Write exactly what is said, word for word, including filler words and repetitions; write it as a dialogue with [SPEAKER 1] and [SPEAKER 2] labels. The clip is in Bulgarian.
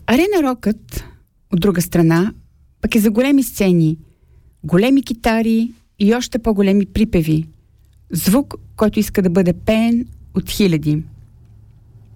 [SPEAKER 1] Арена рокът, от друга страна, пък е за големи сцени, големи китари и още по-големи припеви. Звук, който иска да бъде пеен от хиляди.